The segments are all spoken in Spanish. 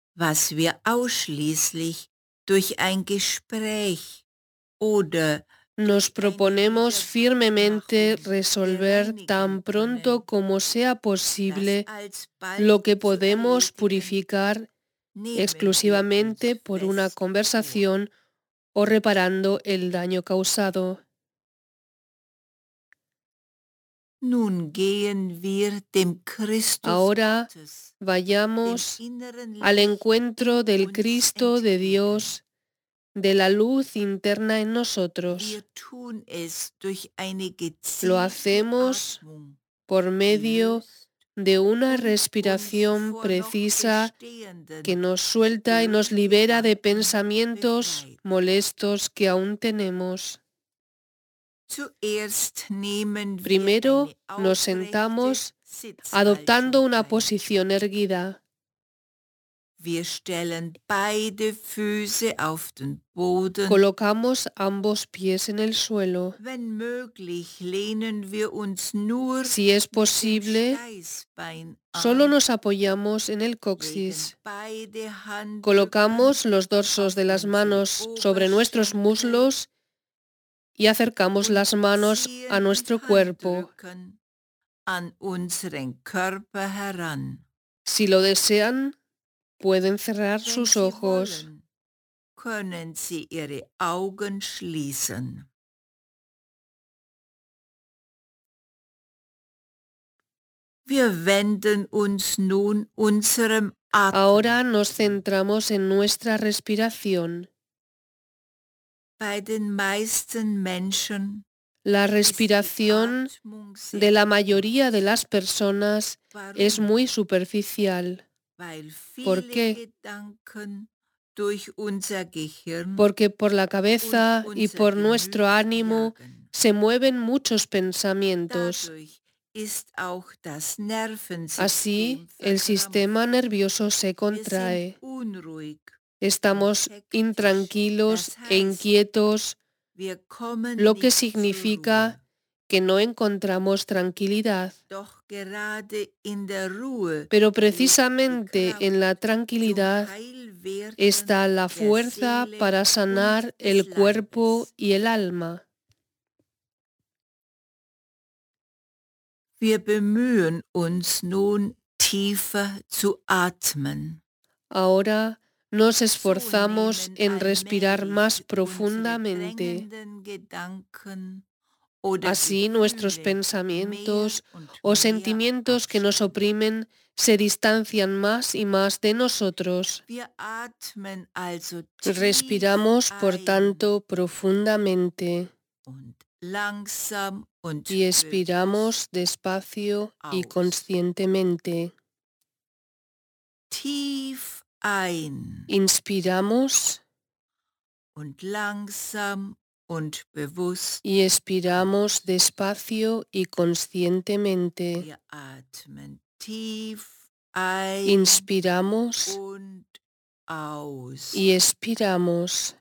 was wir ausschließlich durch ein Gespräch oder Nos durch eine proponemos firmemente Wiedergutmachung resolver bereinigen tan pronto können, como sea das posible alsbald lo que zu podemos erledigen, purificar nehmen wir uns exclusivamente por una fest vor. conversación o reparando el daño causado. Nun gehen wir dem Christus Ahora Gottes, dem vayamos inneren al Licht in encuentro del uns Cristo de entgegen. Dios, de la luz interna en nosotros. Wir tun es durch eine Lo gezielte hacemos Atmung, por medio gelöst de una und uns respiración vor noch precisa que bestehenden nos suelta y nos blöden libera de Gedanken pensamientos befreit. molestos que aún tenemos. Zuerst nehmen wir Primero eine nos aufrechte sentamos adoptando Sitzhaltung una ein. posición erguida. Wir stellen beide Füße auf den Boden. Colocamos ambos pies en el suelo. Wenn möglich, lehnen wir uns nur Si es mit dem posible, Steißbein solo an, nos apoyamos en el legen coxis. beide Handrücken Colocamos los dorsos auf de las unsere manos sobre nuestros Oberschenkel muslos y acercamos und las manos a ziehen die nuestro cuerpo. Handrücken an unseren Körper heran. Si lo desean, pueden cerrar Wenn sus Sie ojos. wollen, können Sie Ihre Augen schließen. Wir wenden uns nun unserem Ahora Atem nos zu. centramos en nuestra respiración. Bei den meisten Menschen La ist die respiración Atmung de sehr la mayoría de kurz. las personas es Warum? muy superficial. Weil ¿Por viele qué? Gedanken durch unser Gehirn Porque por la und cabeza y unser por nuestro Gemüt ánimo jagen. se mueven muchos pensamientos. Dadurch ist auch das Así, Nervensystem el verkrampft. sistema nervioso se Wir sind contrae. unruhig und Estamos hektisch. intranquilos Das e heißt, inquietos, wir kommen lo que nicht zur Ruhe. significa que no encontramos tranquilidad. Doch gerade in der Ruhe Pero liegt die precisamente en Kraft la zum tranquilidad Heilwerden está la der fuerza Seele para und sanar des el cuerpo Leibes. y el alma. Wir bemühen uns nun tiefer zu atmen. Ahora nos So esforzamos nehmen en respirar más allmählich unsere profundamente. drängenden Gedanken oder Así nuestros Gefühle mehr pensamientos und o mehr sentimientos que nos Abstand. oprimen se distancian más y más de nosotros. Wir atmen also tief Respiramos, por ein tanto, profundamente und langsam und y bewusst expiramos despacio y aus. conscientemente. Tief ein Inspiramos und langsam und bewusst y expiramos aus. despacio y conscientemente. Wir atmen tief ein Inspiramos und aus. y expiramos.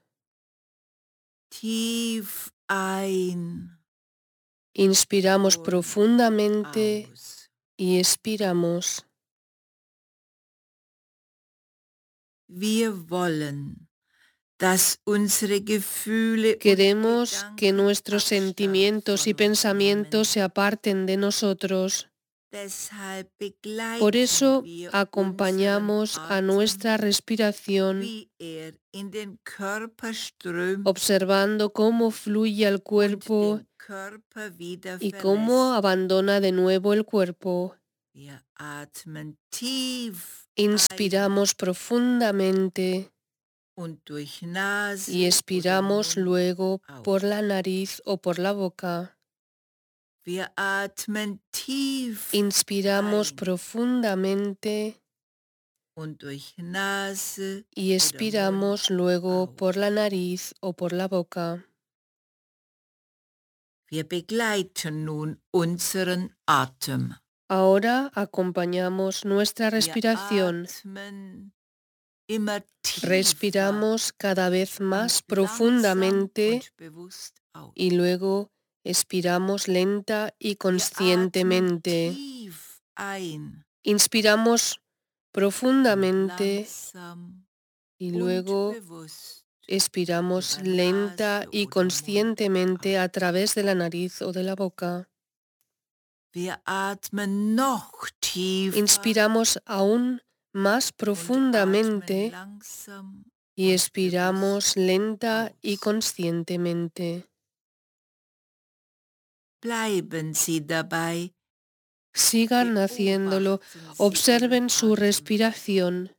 Tief ein Inspiramos und profundamente aus. y expiramos. Wir wollen, dass unsere Gefühle und Queremos que Gedanken nuestros Abstand sentimientos y von uns pensamientos nehmen. se aparten de nosotros. Deshalb Por begleiten eso wir unseren acompañamos a Atem, nuestra respiración wie in den Körper strömt observando cómo fluye al und cuerpo den Körper wieder y cómo verlässt. abandona de nuevo el cuerpo. Wir atmen tief ein Inspiramos profundamente und durch y Nase oder expiramos Mund luego por la aus. nariz o por la boca. Wir atmen tief Inspiramos ein profundamente und durch Nase y oder Mund expiramos luego por la aus. nariz o por la boca. Wir begleiten nun unseren Atem. Ahora acompañamos nuestra Wir respiración. atmen immer tiefer Respiramos cada vez und más langsam profundamente und bewusst aus. y luego expiramos lenta y Wir atmen conscientemente. tief ein Inspiramos profundamente langsam y und luego bewusst expiramos über lenta Nase y oder Mund conscientemente aus. a través de la nariz o de la boca. Wir atmen noch tiefer Inspiramos aún más und atmen profundamente langsam y und expiramos bewusst lenta y aus. conscientemente. Bleiben Sie dabei, Sigan haciéndolo, beobachten Sie Ihren observen su Atem. respiración.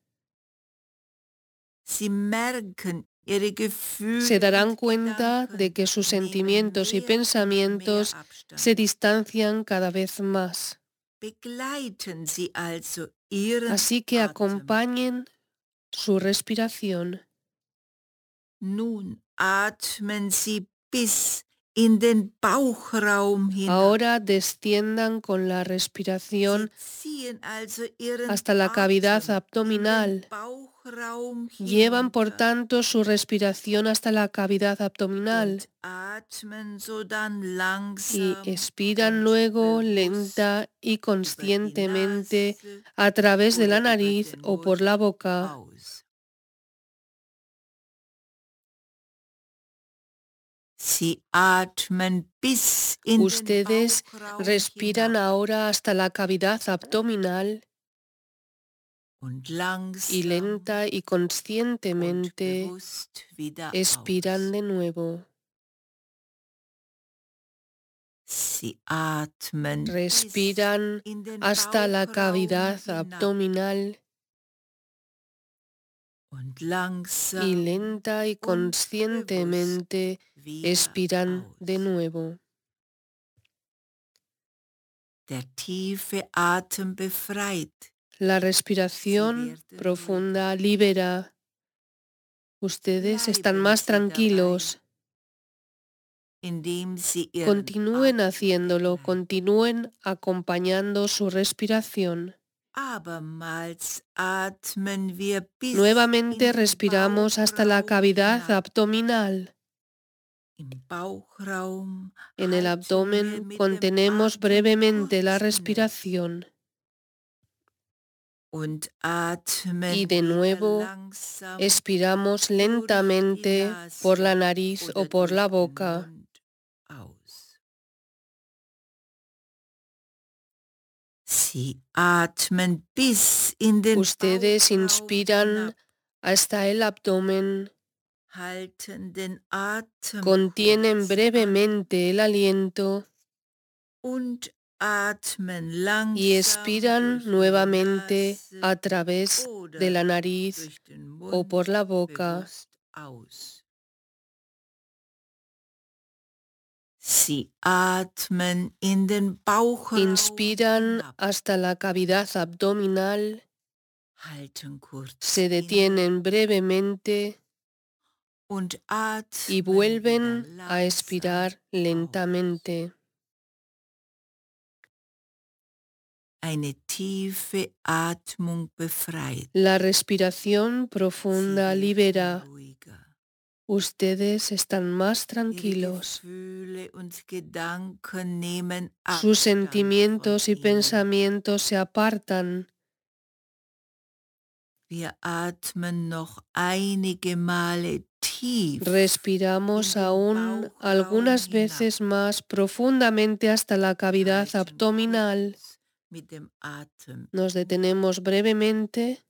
Sie merken, Ihre Se Gefühle darán und cuenta de Gedanken que sus nehmen sentimientos y mehr und mehr pensamientos se Abstand. distancian cada vez más. Begleiten Sie also Ihren Así que Atem. acompañen su respiración. Nun atmen Sie bis in den Bauchraum hinab. Ahora desciendan con la Sie respiración ziehen also Ihren hasta la cavidad Atem in den abdominal. Bauchraum Llevan por hinunter tanto su respiración hasta la cavidad abdominal und atmen sodann y langsam expiran und luego bewusst lenta y über die conscientemente Nase a través de la oder über nariz den o por la Mund boca. aus. Sie atmen bis in den Ustedes Bauchraum respiran hinab ahora hasta la cavidad abdominal und y langsam lenta y und conscientemente bewusst wieder expiran aus. de nuevo. Sie atmen bis Respiran in den hasta la Bauchraum cavidad hinab abdominal und y langsam lenta y und bewusst conscientemente wieder expiran de aus. nuevo. Der tiefe Atem befreit. La Sie respiración werden ruhiger. profunda libera. Ustedes están Bleiben más Sie dabei, tranquilos. indem Sie Ihren Continúen Atem haciéndolo, begleiten. continúen acompañando su respiración. Abermals atmen wir bis in Nuevamente den respiramos hasta la Bauchraum cavidad hinab. abdominal. Im Bauchraum En el halten wir abdomen mit dem contenemos Atem brevemente la kurz inne respiración und y atmen de wieder nuevo langsam expiramos durch die lentamente por la Nase nariz o oder por la durch den boca. Mund aus. Sie atmen bis in den Ustedes Bauchraum hinab, inspiran hasta el abdomen, halten den Atem contienen kurz an brevemente el aliento und atmen y langsam expiran durch die nuevamente a Nase través de oder la nariz durch den o por Mund la boca. bewusst aus. Sie atmen in den Bauchraum Inspiran hinab, hasta la cavidad abdominal, halten kurz se inne detienen brevemente und y atmen wieder vuelven a langsam expirar aus. lentamente. Eine tiefe Atmung befreit. La respiración Sie profunda werden libera. ruhiger. Ustedes están más Ihre tranquilos. Gefühle und Gedanken nehmen Sus Abstand von sentimientos y ihnen. pensamientos se apartan. Wir atmen noch einige Male tief in Respiramos den aún Bauchraum algunas hinab, veces más profundamente hasta la cavidad halten abdominal. kurz mit dem Atem Nos inne detenemos brevemente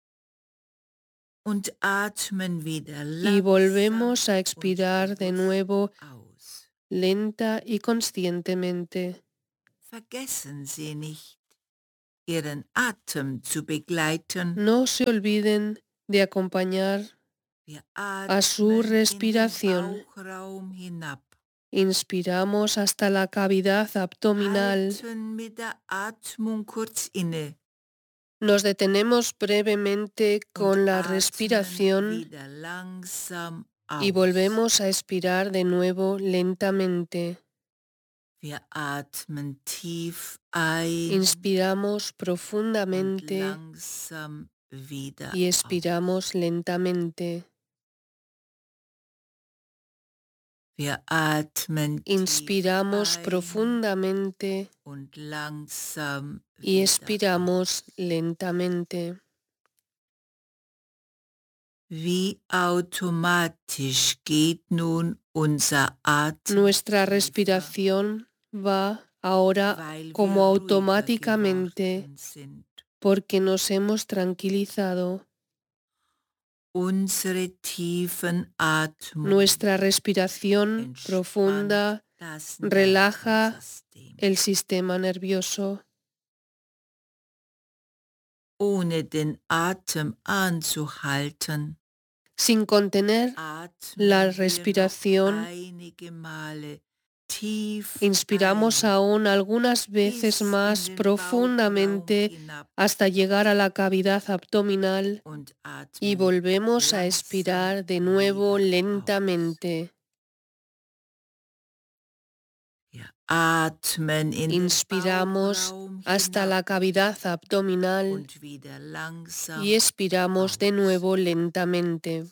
und atmen wieder y langsam volvemos a und expirar de bewusst nuevo aus. lenta y conscientemente. Vergessen Sie nicht, Ihren Atem zu begleiten. No se olviden de acompañar Wir a su atmen in den respiración. Bauchraum hinab, Inspiramos hasta la cavidad abdominal. halten mit der Atmung kurz inne Nos detenemos brevemente und con la atmen respiración wieder langsam y aus. volvemos a expirar de nuevo lentamente. Wir atmen tief ein Inspiramos und profundamente langsam wieder y aus. expiramos lentamente. Wir atmen tief Inspiramos ein profundamente und langsam y wieder expiramos aus. lentamente. Wie automatisch geht nun unser Atem Nuestra tiefer, respiración va ahora weil wir como ruhiger automáticamente geworden sind. porque nos hemos tranquilizado. Unsere tiefen Atmung Nuestra respiración entspannt profunda das relaja Nervensystem. el sistema nervioso. Ohne den Atem anzuhalten, Sin contener la atmen wir noch respiración, einige Male tief inspiramos ein, aún algunas veces bis in más den Bauchraum profundamente hinab hasta llegar a la cavidad abdominal und y atmen volvemos a langsam expirar de nuevo wieder aus. lentamente. Wir atmen in den Inspiramos Bauchraum hasta hinab la cavidad abdominal und wieder y langsam expiramos de aus. nuevo lentamente.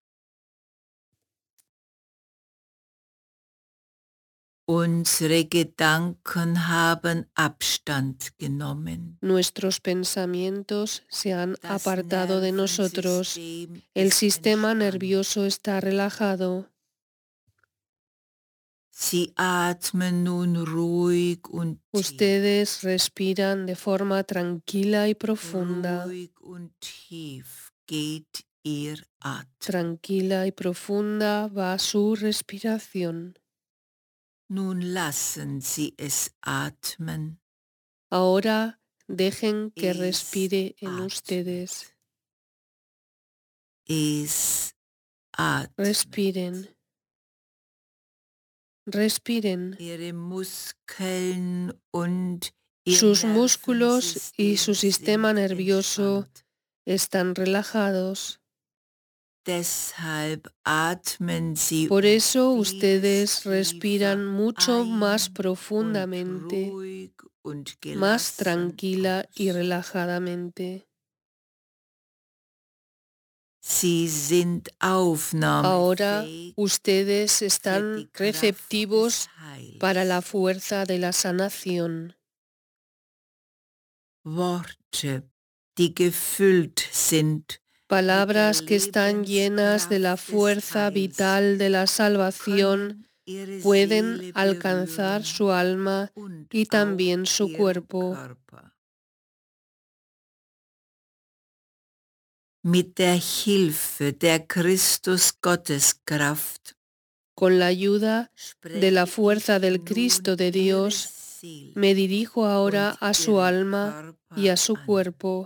Unsere Gedanken haben Abstand genommen. Nuestros pensamientos se han Das apartado de nosotros. Nervensystem El ist sistema entspannt. nervioso está relajado. Sie atmen nun ruhig und tief. Ustedes respiran de forma tranquila y profunda. Ruhig und tief geht Ihr Atem. Tranquila y profunda va su respiración. Nun lassen Sie es atmen. Ahora dejen que Es respire en atmet. ustedes. Es atmet. Respiren. Respiren. Ihre Muskeln und Ihr Sus músculos y su Nervensystem sistema sind nervioso entspannt. están relajados. Deshalb atmen Sie Por eso vieles ustedes respiran tiefer mucho más ein und profundamente, ruhig und más gelassen tranquila y aus. relajadamente. Sie sind Ahora aufnahmefähig ustedes für están die Kraft receptivos des Heils. para la fuerza de la sanación. Worte, die gefüllt sind Palabras mit que der están llenas de la Lebenskraft des fuerza Heils, vital de la salvación können Ihre pueden Seele alcanzar berühren su alma und y auch también su Ihren cuerpo. Körper. Mit der Hilfe der Christus-Gotteskraft Con la ayuda de la spreche fuerza ich del nun Cristo de Ihre Dios, Seele me dirijo ahora und a su Ihren alma y Körper a su an. cuerpo.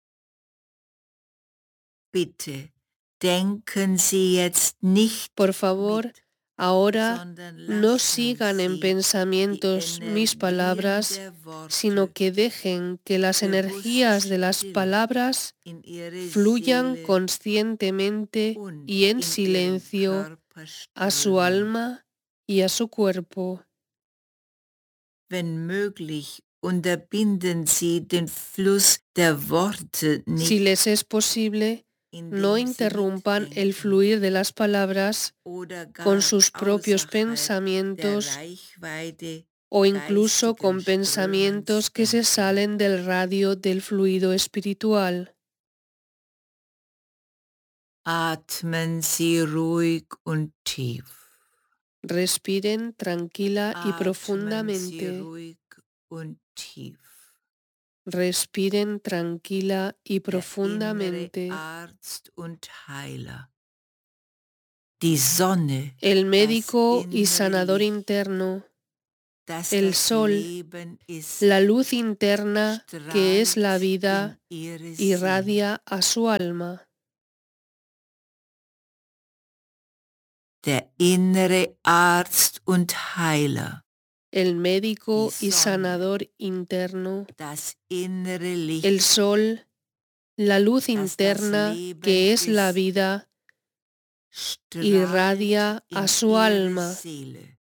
Bitte denken Sie jetzt nicht Por favor, mit, ahora sondern no lassen sigan en Sie die pensamientos mis Energien palabras, der sino Worte que dejen que las bewusst energías de las still palabras in Ihre fluyan Seele conscientemente und y en in Ihren silencio Körper a su strömen. alma y a su cuerpo. Wenn möglich, unterbinden Sie den Fluss der Worte Si nicht, les es posible, no indem Sie interrumpan el mitdenken fluir de las palabras oder con gar sus propios außerhalb der pensamientos Reichweite o incluso geistigen con Strömens pensamientos que se denken. salen del radio del fluido espiritual. Atmen Sie ruhig und tief. Respiren tranquila y Atmen Sie profundamente. ruhig und tief. Respiren tranquila y Der innere profundamente. Arzt und Heiler. Die Sonne, El das médico y innere sanador Licht, interno, das el das sol, Leben ist, la luz interna que es la strahlt in vida, Ihre Seele. irradia a su alma. Der innere Arzt und Heiler, El médico die y Sonne, sanador interno, das innere Licht, el sol, la luz das das interna Leben que es la ist, vida, strahlt irradia a in su Ihre alma. Seele.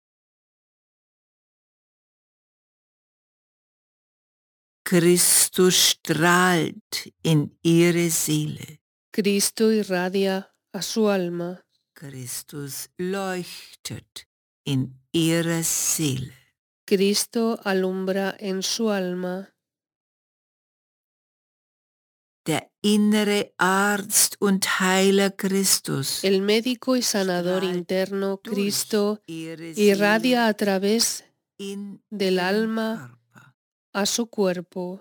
Christus strahlt in Ihre Seele. Cristo irradia a su alma. Christus leuchtet in Ihrer Seele. Cristo alumbra en su alma. Der innere Arzt und Heiler Christus El médico y sanador strahlt interno, durch Cristo, ihre irradia Seele a través in del ihren alma Körper. a su cuerpo.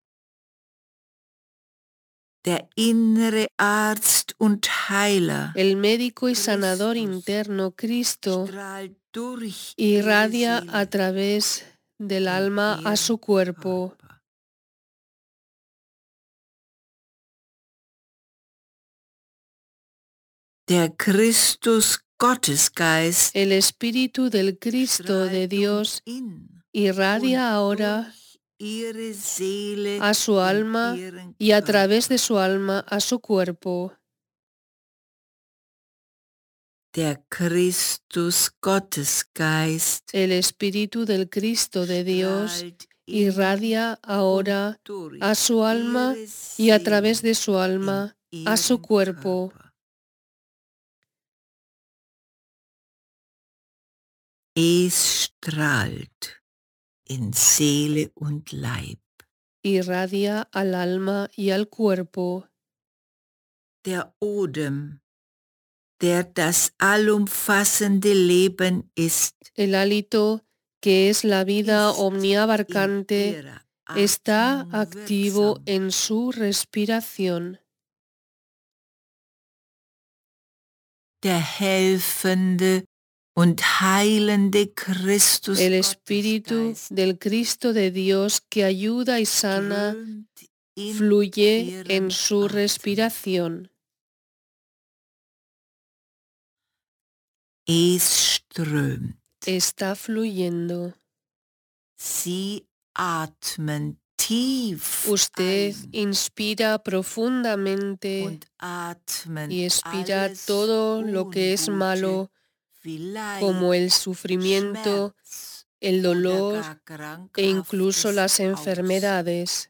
Der innere Arzt und Heiler El médico y sanador Christus interno, Cristo, strahlt durch ihre irradia a Seele través del in alma a su ihren cuerpo. Körper. Der Christus Gottesgeist El Espíritu del Cristo de strahlt nun Dios in irradia und ahora durch ihre Seele a su in alma ihren y a través de Körper. su alma a su cuerpo. Der Christus Gottesgeist El Espíritu del Cristo de Dios strahlt in irradia und ahora a durch su alma ihre y a través Seele de su in alma a su ihren cuerpo. Körper. Es strahlt in Seele und Leib. Irradia al alma y al cuerpo. Der Odem, der das allumfassende Leben ist, El hálito, que es la vida ist in omniabarcante, ihrer está Atmung activo wirksam. en su respiración. Der helfende und heilende Christus El Espíritu Gottesgeist del Cristo de Dios que ayuda y sana strömt in fluye en ihren su Atem. respiración. Es strömt. Está fluyendo. Sie atmen tief Usted ein inspira profundamente und atmen y expira alles todo lo que es Ungute malo, wie Leid, como el sufrimiento, Schmerz el oder dolor gar e incluso Krankhaftes las aus. enfermedades.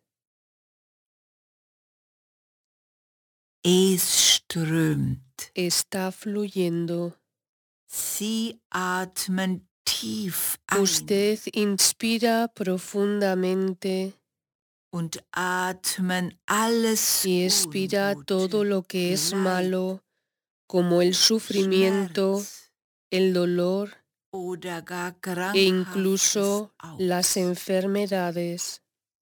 Es strömt. Está fluyendo. Sie atmen tief ein Usted inspira profundamente und atmen alles y expira todo Ungute lo que wie es Leid, malo, como el sufrimiento, Schmerz el dolor oder gar e Krankhaftes incluso las aus. enfermedades.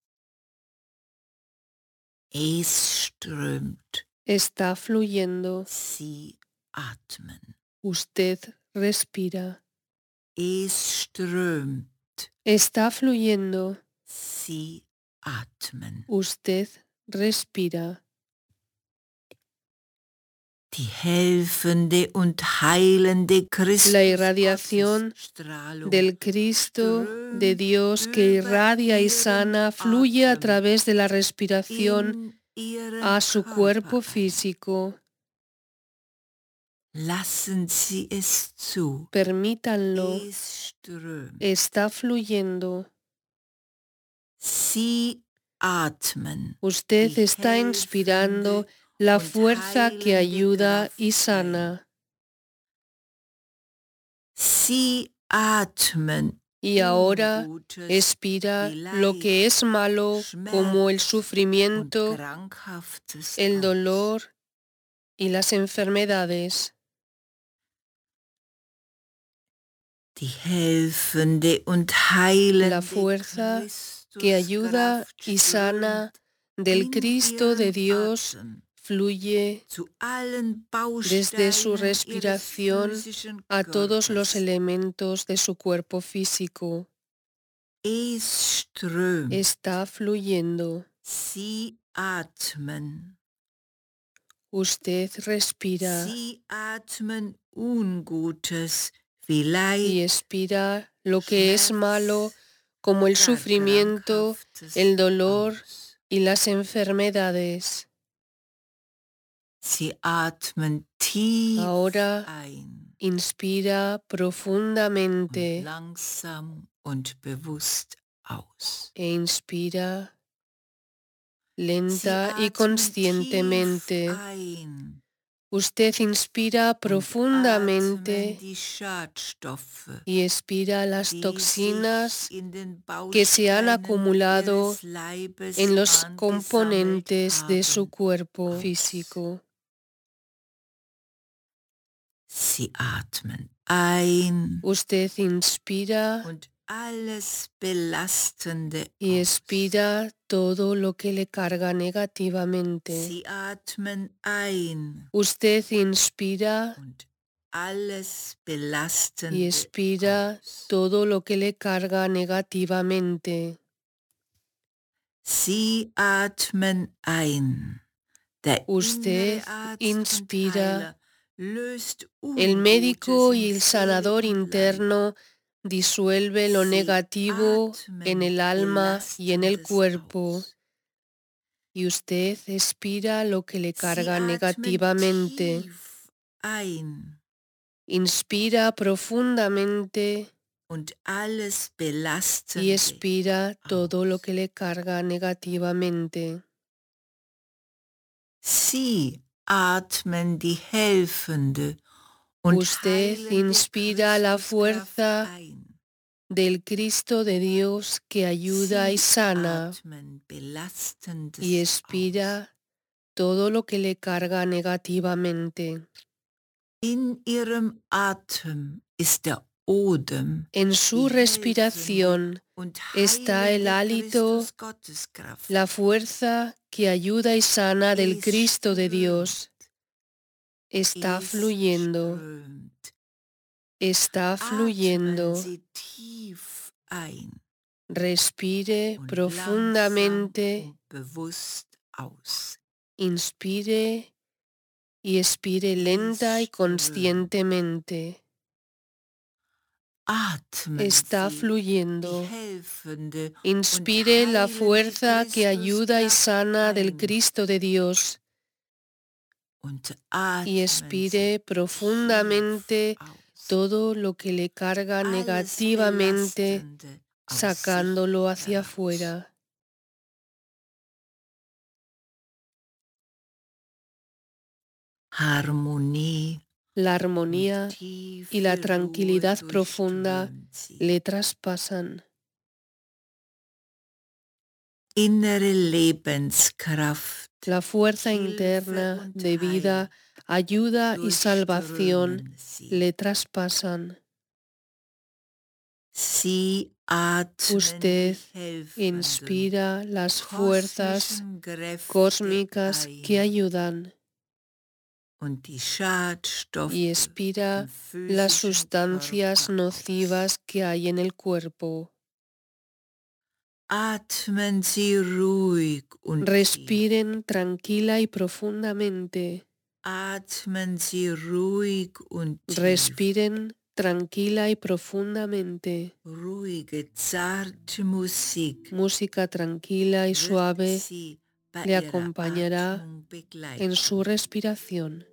Es strömt. Está fluyendo. Sie atmen. Usted respira. Es strömt. Está fluyendo. Sie atmen. Usted respira. Die helfende und heilende La irradiación Christus-Gottesstrahlung del Cristo de strömt Dios que über irradia y ihren sana fluye a Atem través de la respiración in ihren a su Körper cuerpo ein. físico. Lassen Sie es zu. Permítanlo. Es strömt. Está fluyendo. Sie atmen. Usted Die está inspirando helfende la und fuerza que heilende ayuda y Kraft ein. sana. Sie atmen Y ahora Ungutes expira wie lo Leid, que es malo, como el Schmerz und sufrimiento, Krankhaftes el aus. dolor y las enfermedades. Die helfende und La heilende fuerza que ayuda Christuskraft y sana strömt del in Cristo de ihren Dios Atem fluye zu allen desde su Bausteinen ihres respiración physischen a todos los Körpers. elementos de su cuerpo físico. Es strömt. Está fluyendo. Sie atmen. Usted respira Sie atmen Ungutes wie y Leid, expira lo que es malo, Schmerz como el oder sufrimiento, Krankhaftes el dolor aus. y las enfermedades. Sie atmen tief Ahora ein inspira und profundamente langsam und bewusst aus. e inspira Sie lenta y atmen tief conscientemente. ein Usted inspira und atmen profundamente die Schadstoffe, y expira las die toxinas sich in den que se han Bausteinen acumulado ihres Leibes en los angesammelt componentes de su haben, cuerpo aus. físico. Sie atmen ein Usted inspira und alles Belastende y aus. expira todo lo que le carga negativamente. Sie atmen ein Usted inspira und alles y Belastende expira aus. todo lo que le carga negativamente. Sie atmen ein. Der Usted innere Arzt und inspira. Heiler löst El Ungutes médico in y el Seele sanador und Leib. interno disuelve lo Sie negativo en el atmen alma y en el Belastendes cuerpo. aus. Y usted expira lo que le Sie carga atmen negativamente. tief ein Inspira profundamente und alles y Belastende expira todo lo aus. que le carga negativamente. Sie atmen die helfende und Usted heilende inspira la Christuskraft fuerza ein. del Cristo de Dios que ayuda y Sie sana atmen y Belastendes aus. expira todo lo que le carga negativamente. In ihrem Atem ist der Odem, En die su helfende respiración und está el heilende hálito, Christus-Gotteskraft. la fuerza que ayuda y sana del Es Cristo de strömt, Dios. Está es fluyendo, strömt. está Atmen fluyendo. Sie tief ein Respire und langsam profundamente, und bewusst aus. inspire y expire lenta y Es strömt. conscientemente. Atmen Está Sie die fluyendo. helfende und Inspire la heilende fuerza que ayuda y Christuskraft sana del ein Cristo de Dios und y atmen expire Sie tief profundamente aus. todo lo que le carga Alles negativamente, Belastende aus sich sacándolo hacia heraus. afuera. Harmonie La und armonía y la tiefe Ruhe tranquilidad profunda durchströmt sie. le traspasan. Innere Lebenskraft, La fuerza Hilfe interna und de Heil vida, ayuda y salvación durchströmen sie. le traspasan. Sie atmen Usted die helfenden, inspira las fuerzas kosmischen Kräfte cósmicas que ein ayudan und die Schadstoffe y expira im las physischen sustancias Körper nocivas aus. que hay en el cuerpo. Atmen Sie ruhig und tief. Respiren tranquila y profundamente. Atmen Sie ruhig und tief. Respiren tranquila y profundamente. Ruhige, zarte Musik Música tranquila y wird suave Sie bei le Ihrer acompañará Atmung en su begleiten. respiración.